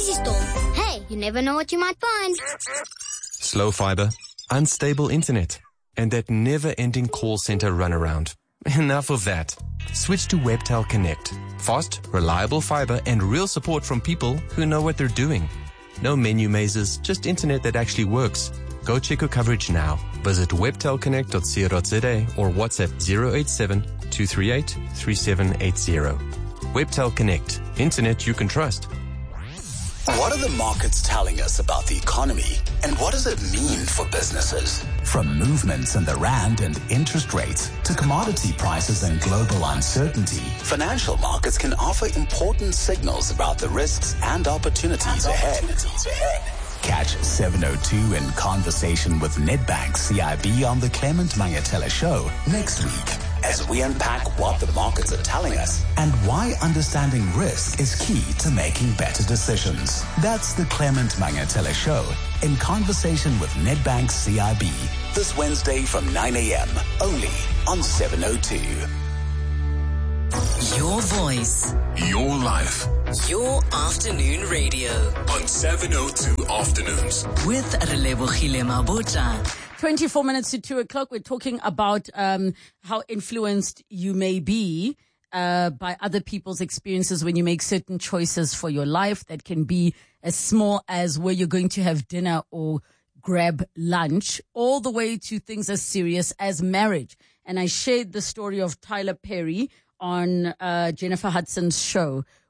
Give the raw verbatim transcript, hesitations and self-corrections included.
Crazy Storm. Hey, you never know what you might find. Slow fiber, unstable internet, and that never-ending call center runaround. Enough of that. Switch to Webtel Connect. Fast, reliable fiber, and real support from people who know what they're doing. No menu mazes, just internet that actually works. Go check your coverage now. Visit webtel connect dot co dot za or WhatsApp zero eight seven, two three eight, three seven eight zero. Webtel Connect. Internet you can trust. What are the markets telling us about the economy, and what does it mean for businesses? From movements in the rand and interest rates to commodity prices and global uncertainty, financial markets can offer important signals about the risks and opportunities ahead. Catch seven oh two in conversation with Nedbank C I B on the Clement Mangatela Show next week, as we unpack what the markets are telling us and why understanding risk is key to making better decisions. That's the Clement Mangatela Show in conversation with Nedbank C I B this Wednesday from nine a.m. only on seven oh two. Your voice. Your life. Your afternoon radio. On seven oh two Afternoons. With Relebogile Mabota. twenty-four minutes to two o'clock. We're talking about um, how influenced you may be uh, by other people's experiences when you make certain choices for your life. That can be as small as where you're going to have dinner or grab lunch, all the way to things as serious as marriage. And I shared the story of Tyler Perry on uh, Jennifer Hudson's show,